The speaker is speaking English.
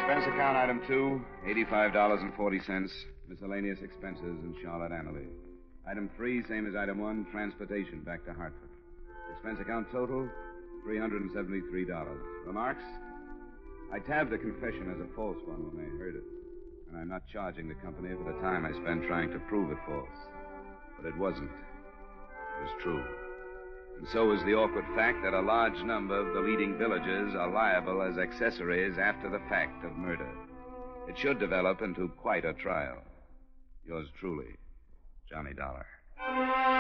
Expense account item 2, $85.40. Miscellaneous expenses in Charlotte Annalee. Item 3, same as item 1, transportation back to Hartford. Expense account total, $373. Remarks? I tabbed the confession as a false one when they heard it. And I'm not charging the company for the time I spent trying to prove it false. But it wasn't. It was true. And so is the awkward fact that a large number of the leading villagers are liable as accessories after the fact of murder. It should develop into quite a trial. Yours truly, Johnny Dollar.